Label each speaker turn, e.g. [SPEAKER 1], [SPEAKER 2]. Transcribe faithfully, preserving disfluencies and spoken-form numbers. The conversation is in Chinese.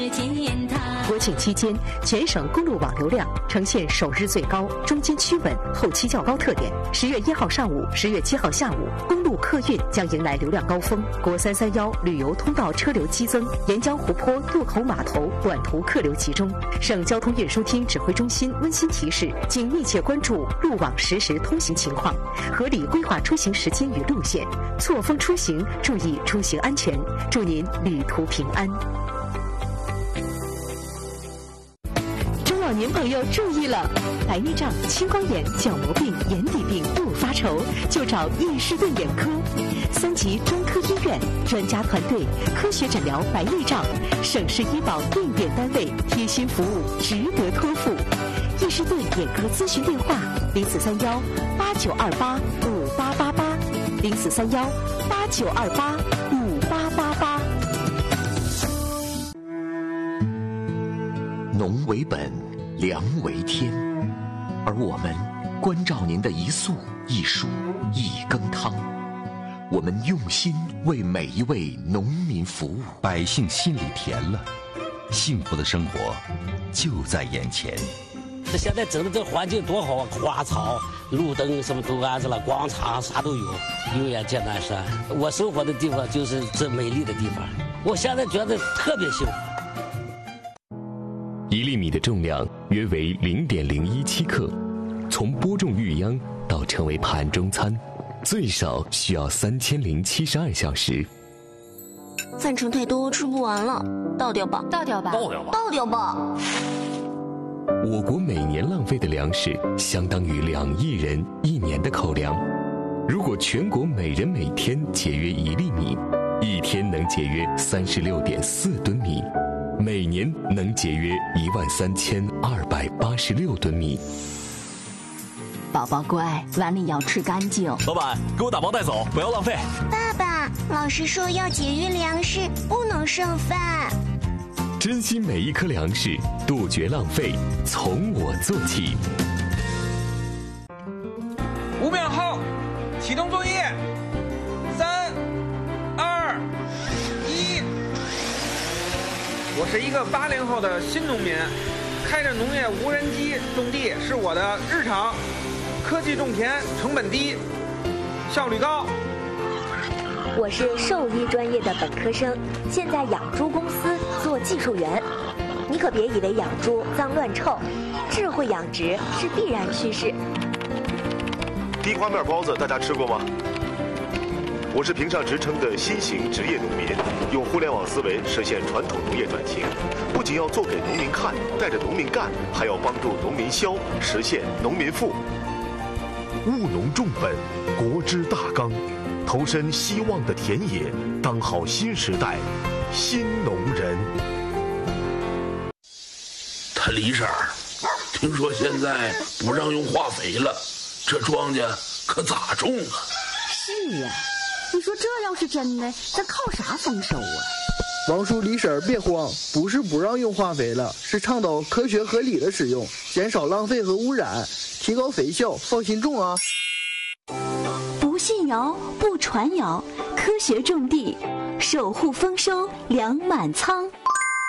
[SPEAKER 1] 国庆期间，全省公路网流量呈现首日最高、中间趋稳、后期较高特点。十月一号上午、十月七号下午，公路客运将迎来流量高峰。国三三幺旅游通道车流激增，沿江湖泊渡口码头短途客流集中。省交通运输厅指挥中心温馨提示：请密切关注路网实时通行情况，合理规划出行时间与路线，错峰出行，注意出行安全。祝您旅途平安。老年朋友注意了，白内障、青光眼、角膜病、眼底病不发愁，就找易士顿眼科。三级专科医院，专家团队，科学诊疗白内障，省市医保定点单位，贴心服务，值得托付。易士顿眼科咨询电话：零四三幺八九二八五八八八，零四三幺八九二八五八八八。
[SPEAKER 2] 农为本，粮为天，而我们关照您的一粟一蔬一羹汤，我们用心为每一位农民服务，
[SPEAKER 3] 百姓心里甜了，幸福的生活就在眼前。
[SPEAKER 4] 这现在整的这环境多好啊，花草、路灯什么都安置了，广场啥都有，油盐剑南山。我生活的地方就是这美丽的地方，我现在觉得特别幸福。
[SPEAKER 5] 一粒米的重量约为零点零一七克，从播种育秧到成为盘中餐，最少需要三千零七十二小时。
[SPEAKER 6] 饭盛太多，吃不完了，倒掉吧，
[SPEAKER 7] 倒掉吧，
[SPEAKER 4] 倒掉吧，
[SPEAKER 6] 倒掉吧。
[SPEAKER 5] 我国每年浪费的粮食相当于两亿人一年的口粮。如果全国每人每天节约一粒米，一天能节约三十六点四吨米。每年能节约一万三千二百八十六吨米。
[SPEAKER 7] 宝宝乖，碗里要吃干净。
[SPEAKER 8] 老板，给我打包带走，不要浪费。
[SPEAKER 6] 爸爸，老师说要节约粮食，不能剩饭。
[SPEAKER 5] 珍惜每一颗粮食，杜绝浪费，从我做起。
[SPEAKER 9] 五秒后，启动作业。三、二、一。我是一个八零后的新农民，开着农业无人机种地是我的日常。科技种田，成本低，效率高。
[SPEAKER 10] 我是兽医专业的本科生，现在养猪公司做技术员。你可别以为养猪脏乱臭，智慧养殖是必然趋势。
[SPEAKER 11] 地瓜面包子大家吃过吗？我是评上职称的新型职业农民，用互联网思维实现传统农业转型，不仅要做给农民看，带着农民干，还要帮助农民消，实现农民富。务农重本，国之大纲，投身希望的田野，当好新时代新农人。
[SPEAKER 12] 他李婶儿，听说现在不让用化肥了，这庄稼可咋种啊？
[SPEAKER 7] 是呀，你说这要是真的，咱靠啥丰收啊？
[SPEAKER 13] 王叔李婶儿别慌，不是不让用化肥了，是倡导科学合理的使用，减少浪费和污染，提高肥效，放心种啊。
[SPEAKER 14] 不信谣，不传谣，科学种地，守护丰收，粮满仓。